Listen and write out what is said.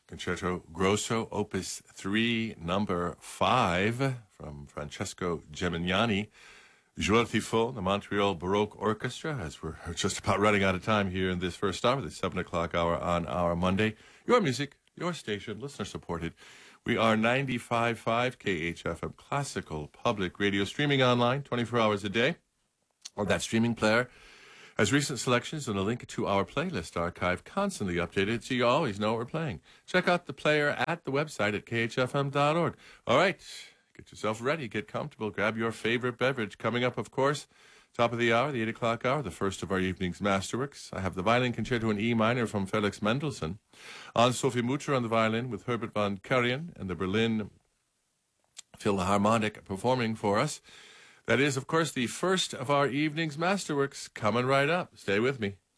Concerto Grosso, Opus 3, number 5, from Francesco Gemignani. Joël Tifo, the Montreal Baroque Orchestra, as we're just about running out of time here in this first hour, the 7 o'clock hour on our Monday. Your music, your station, listener-supported. We are 95.5 KHFM Classical Public Radio, streaming online 24 hours a day. Or that streaming player has recent selections and a link to our playlist archive, constantly updated, so you always know what we're playing. Check out the player at the website at khfm.org. All right, get yourself ready, get comfortable, grab your favorite beverage. Coming up, of course, top of the hour, the 8 o'clock hour, the first of our evening's masterworks. I have the violin concerto in E minor from Felix Mendelssohn. On Sophie Mutter on the violin with Herbert von Karajan and the Berlin Philharmonic performing for us. That is, of course, the first of our evening's masterworks coming right up. Stay with me.